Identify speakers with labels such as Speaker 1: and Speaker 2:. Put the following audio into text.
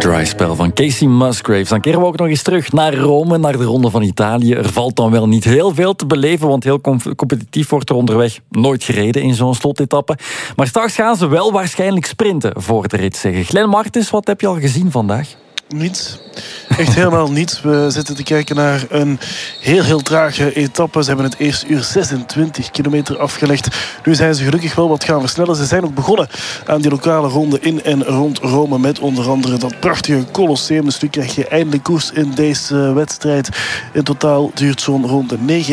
Speaker 1: Dry Spell van Casey Musgraves. Dan keren we ook nog eens terug naar Rome, naar de Ronde van Italië. Er valt dan wel niet heel veel te beleven, want heel competitief wordt er onderweg nooit gereden in zo'n slotetappe. Maar straks gaan ze wel waarschijnlijk sprinten voor de rit, zeggen. Glenn Martens, wat heb je al gezien vandaag?
Speaker 2: Niets. Echt helemaal niets. We zitten te kijken naar een heel trage etappe. Ze hebben het eerste uur 26 kilometer afgelegd. Nu zijn ze gelukkig wel wat gaan versnellen. Ze zijn ook begonnen aan die lokale ronde in en rond Rome. Met onder andere dat prachtige Colosseum. Dus nu krijg je eindelijk koers in deze wedstrijd. In totaal duurt zo'n ronde 9